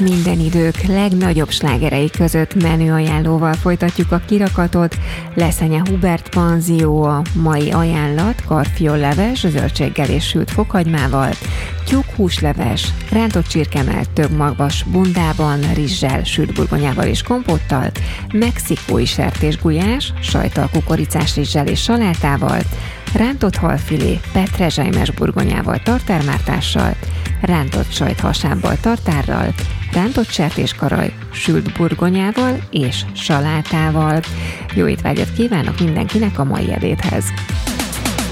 minden idők legnagyobb slágerei között menüajánlóval folytatjuk a kirakatot. Leszenye Hubert panzió, a mai ajánlat karfiolleves, zöldséggel és sült fokhagymával, tyúkhúsleves, rántott csirkemell többmagvas bundában, rizssel, sült burgonyával és kompottal, mexikói sertésgulyás, sajttal, kukoricás rizssel és salátával, rántott halfilé, petrezselymes burgonyával, tartármártással, rántott sajt hasábbal, tartárral, rántott sertéskaraj, sült burgonyával és salátával. Jó étvágyat kívánok mindenkinek a mai ebédhez!